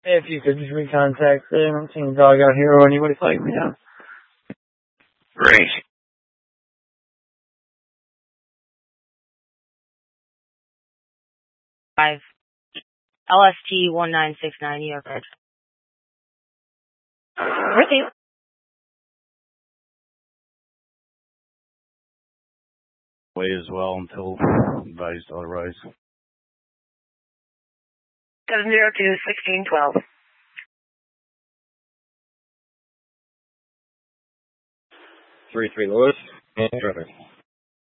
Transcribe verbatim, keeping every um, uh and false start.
If you could just recontact them, I'm seeing a dog out here or anybody flagging me down. Great. Five. L S T one nine six nine, New York Red. Receive. Way as well until advised otherwise. seven zero two, sixteen twelve. three three Lewis. And traffic.